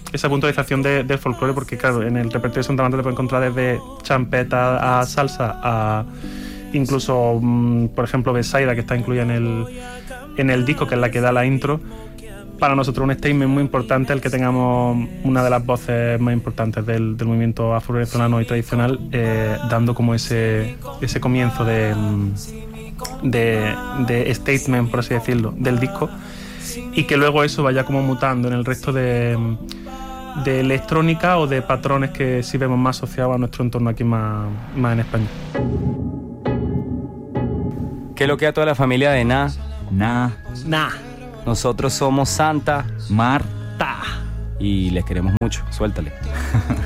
esa puntualización del folclore, porque claro, en el repertorio de Santa Marta te puedes encontrar desde champeta a salsa, a incluso, por ejemplo, Besaida, que está incluida en el disco, que es la que da la intro. Para nosotros un statement muy importante el que tengamos una de las voces más importantes del movimiento afro-venezolano y tradicional, dando como ese comienzo de statement, por así decirlo, del disco, y que luego eso vaya como mutando en el resto de electrónica o de patrones que sí vemos más asociados a nuestro entorno aquí más en España. ¿Qué es lo que a toda la familia de Na? Nah. Nosotros somos Santa Marta. y les queremos mucho. Suéltale.